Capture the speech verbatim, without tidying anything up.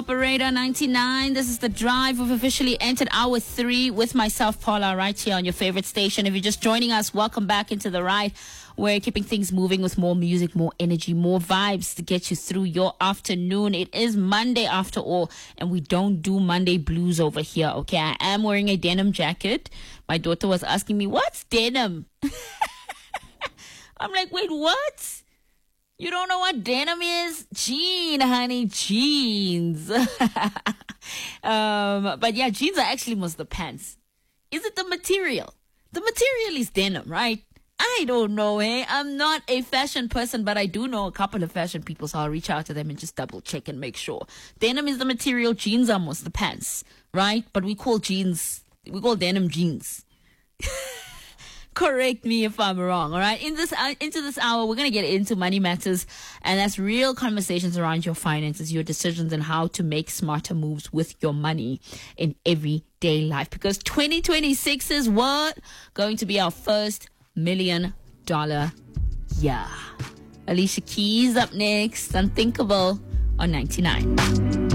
Operator ninety-nine. This is The Drive. We've officially entered hour three with myself, Paula, right here on your favorite station. If you're just joining us, welcome back into The Ride. We're keeping things moving with more music, more energy, more vibes to get you through your afternoon. It is Monday after all, and we don't do Monday blues over here, okay? I am wearing a denim jacket. My daughter was asking me, what's denim? I'm like, wait, what? You don't know what denim is? Jean, honey, jeans. um, but yeah, jeans are actually most the pants. Is it the material? The material is denim, right? I don't know, eh? I'm not a fashion person, but I do know a couple of fashion people, so I'll reach out to them and just double check and make sure. Denim is the material, jeans are most the pants, right? But we call jeans, we call denim jeans. Correct me if I'm wrong, all right? In this uh, into this hour, we're going to get into money matters, and that's real conversations around your finances, your decisions, and how to make smarter moves with your money in everyday life. Because twenty twenty-six is what? Going to be our first million dollar year. Alicia Keys up next, Unthinkable on ninety-nine.